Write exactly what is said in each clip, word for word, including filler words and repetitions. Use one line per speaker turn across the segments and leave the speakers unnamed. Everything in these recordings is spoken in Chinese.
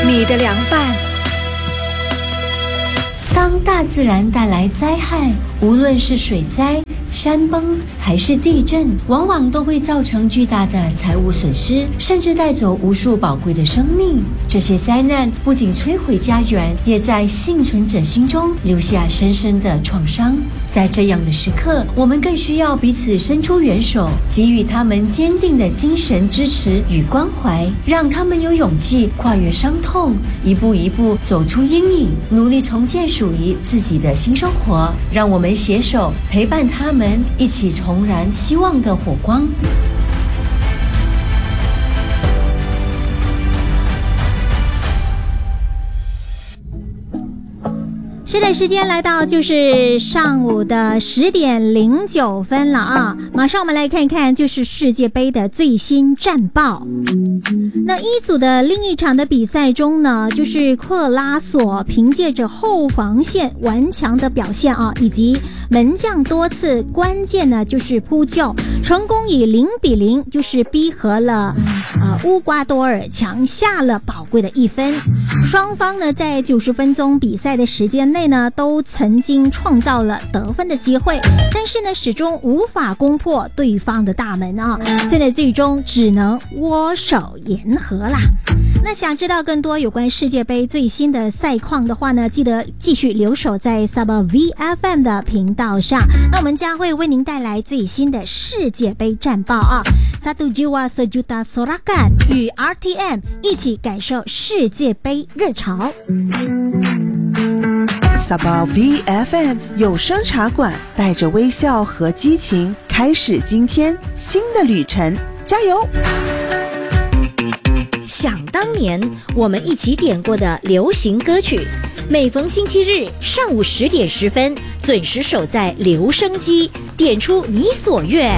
你的良伴。
当大自然带来灾害，无论是水灾、山崩还是地震，往往都会造成巨大的财务损失，甚至带走无数宝贵的生命。这些灾难不仅摧毁家园，也在幸存者心中留下深深的创伤。在这样的时刻，我们更需要彼此伸出援手，给予他们坚定的精神支持与关怀，让他们有勇气跨越伤痛，一步一步走出阴影，努力重建属于自己的新生活。让我们携手陪伴他们，一起重燃希望的火光。
是的，时间来到就是上午的十点零九分了啊！马上我们来看看就是世界杯的最新战报。那一组的另一场的比赛中呢，就是克拉索凭借着后防线顽强的表现啊，以及门将多次关键呢就是扑救，成功以零比零就是逼和了呃乌瓜多尔，抢下了宝贵的一分。双方呢在九十分钟比赛的时间内呢，都曾经创造了得分的机会，但是呢始终无法攻破对方的大门啊，所以呢最终只能握手言和啦。那想知道更多有关世界杯最新的赛况的话呢，记得继续留守在 Sabah V F M 的频道上，那我们将会为您带来最新的世界杯战报啊。Satu Jiwa Sejuta Sorakan 与 R T M 一起感受世界杯热潮。
Sabah V F M 有声茶馆，带着微笑和激情，开始今天新的旅程，加油！
想当年我们一起点过的流行歌曲，每逢星期日上午十点十分准时守在留声机，点出你所愿。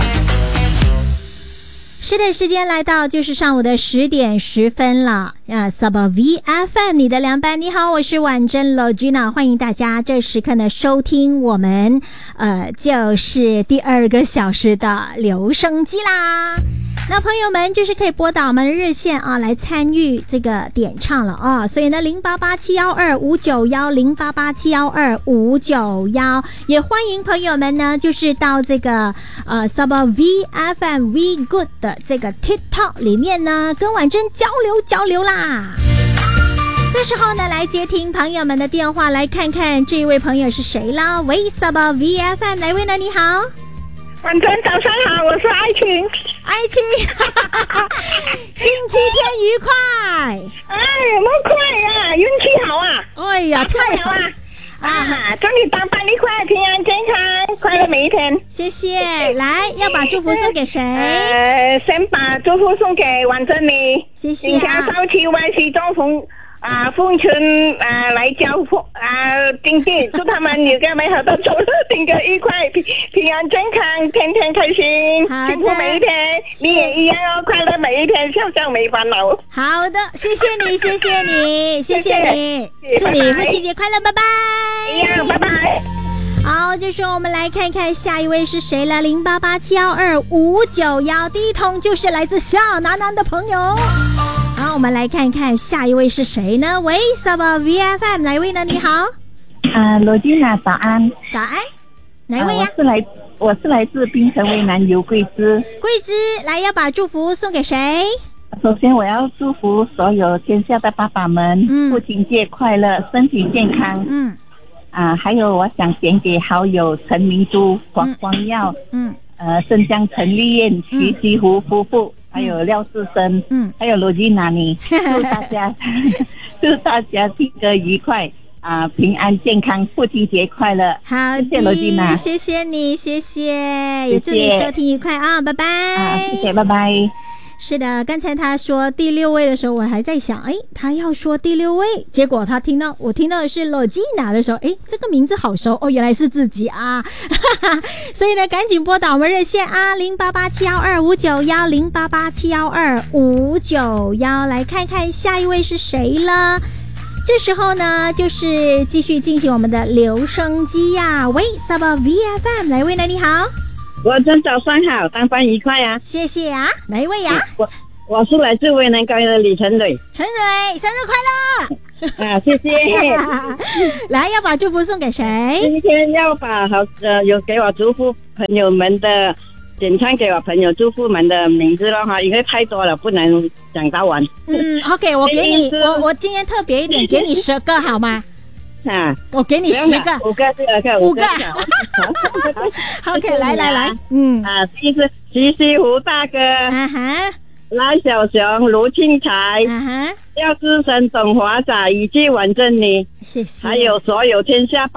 是的，时间来到就是上午的十点十分了啊 Sabah V F M 你的良伴，你好，我是婉珍 Logina， 欢迎大家这时刻呢收听我们呃就是第二个小时的留声机啦。那朋友们就是可以拨打我们的热线啊，来参与这个点唱了啊，所以呢零八八七一二五九一零八八七一二五九一，也欢迎朋友们呢就是到这个呃 Sabah V F M V Good 的这个 TikTok 里面呢跟婉珍交流交流啦。这时候呢来接听朋友们的电话，来看看这一位朋友是谁啦。喂 Sabah V F M 哪位呢？你好。
婉珍早上好，我是爱情。
爱情星期天愉快。
哎，那么快啊，运气好啊。
哎呀，太好了
啊！祝你当班愉快，平安健康，快乐每一天。
谢谢。来，要把祝福送给谁？
呃，先把祝福送给婉珍你。
谢谢啊。
请家少期万喜中逢啊，凤春啊来交啊丁弟，祝他们有个美好的周日，听个愉快，平平安健康，天天开心，幸福每一天。你也一样哦，快乐每一天，笑笑没烦恼。
好的，谢谢你，谢谢你，谢谢你，祝你父亲节快乐，拜拜。
一样，拜拜。
好，这时候我们来看看下一位是谁了，零八八七一二五九一，第一通就是来自小南南的朋友。好，我们来看看下一位是谁呢？喂 Sabah V F M 哪一位呢？你好。
啊，罗金娜，早安。
早安。哪一位呀、啊？
我是来，我是来自槟城为南游桂枝。
桂枝，来要把祝福送给谁？
首先，我要祝福所有天下的爸爸们，嗯、父亲节快乐，身体健康。嗯。啊，还有我想点给好友陈明珠、黄光耀，嗯，呃，镇江陈丽燕、徐西湖夫妇。还有廖志生，嗯，还有罗吉娜尼，祝大家祝大家听歌愉快啊、呃，平安健康，父亲节快乐！
好，
谢谢罗吉娜，
谢谢你，谢谢，也祝你收听愉快啊，拜拜！
啊，谢谢，拜拜。
是的，刚才他说第六位的时候，我还在想，哎，他要说第六位，结果他听到我听到的是罗吉娜的时候，哎，这个名字好熟哦，原来是自己啊，哈哈，所以呢，赶紧拨打我们热线啊，零八八七幺二五九幺零八八七幺二五九幺，来看看下一位是谁了。这时候呢，就是继续进行我们的留声机呀、啊。喂 ，Sabah V F M 哪一位呢？你好。
我真早上好，当班愉快啊！
谢谢啊，哪一位呀、啊？
我我是来自威南高原的李晨蕊。
陈蕊，生日快
乐！啊，谢谢。
来，要把祝福送给谁？
今天要把好呃有给我祝福朋友们的，点唱给我朋友祝福们的名字了哈，因为太多了，不能讲到完。
嗯 ，OK， 我给你，我我今天特别一点，给你十个好吗？
啊，
我给你十个，
五个，五个，
五个。OK， 来来来，嗯
啊，第一是西西胡大哥，
啊哈，
赖小熊、卢庆才，
啊哈，
廖志生、董华仔以及王振妮，
谢谢，
还有所有天下